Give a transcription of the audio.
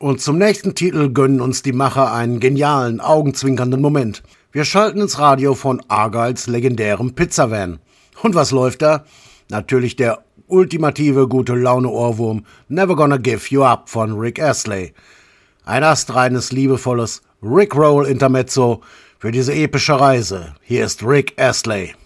Und zum nächsten Titel gönnen uns die Macher einen genialen, augenzwinkernden Moment. Wir schalten ins Radio von Argyles legendärem Pizzavan. Und was läuft da? Natürlich der ultimative Gute-Laune-Ohrwurm Never Gonna Give You Up von Rick Astley. Ein astreines, liebevolles Rickroll-Intermezzo für diese epische Reise. Hier ist Rick Astley.